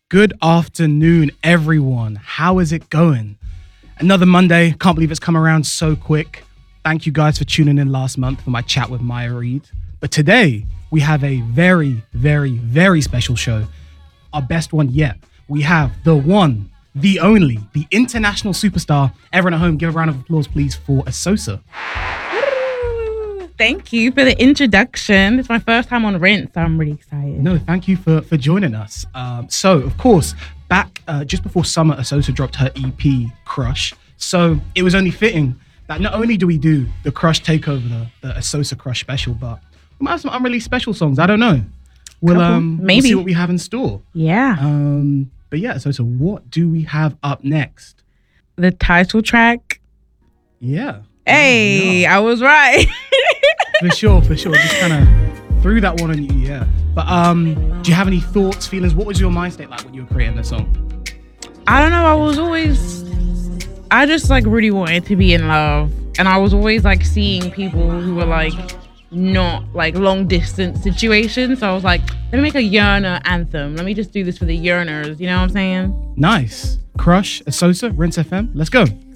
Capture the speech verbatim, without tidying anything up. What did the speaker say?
Good afternoon, everyone. How is it going? Another Monday. Can't believe it's come around so quick. Thank you guys for tuning in last month for my chat with Maya Reed. But today, we have a very, very, very special show. Our best one yet. We have the one, the only, the international superstar. Everyone at home, give a round of applause, please, for Asosa. Thank you for the introduction. It's my first time on Rinse, so I'm really excited. No, thank you for, for joining us. Um, so, of course, back uh, just before summer, Asosa dropped her E P, Crush. So it was only fitting that not only do we do the Crush takeover, the, the Asosa Crush special, but we might have some unreleased special songs. I don't know. We'll, um, Maybe. we'll see what we have in store. Yeah. Um, but yeah, Asosa, what do we have up next? The title track. Yeah. Hey, yeah. I was right. For sure, for sure. Just kind of threw that one on you, yeah. But um, do you have any thoughts, feelings? What was your mind state like when you were creating the song? I don't know. I was always, I just like really wanted to be in love. And I was always like seeing people who were like not like long distance situations. So I was like, let me make a yearner anthem. Let me just do this for the yearners. You know what I'm saying? Nice. Crush, Asosa, Rinse F M. Let's go.